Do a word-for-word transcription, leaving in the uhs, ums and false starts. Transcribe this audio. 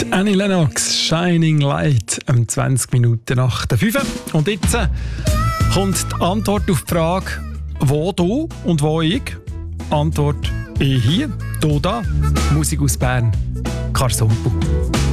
Annie Lennox, Shining Light, um zwanzig Minuten nach der fünf. Und jetzt äh, kommt die Antwort auf die Frage, wo du und wo ich. Antwort ich hier, du da. Musik aus Bern, Carsompo.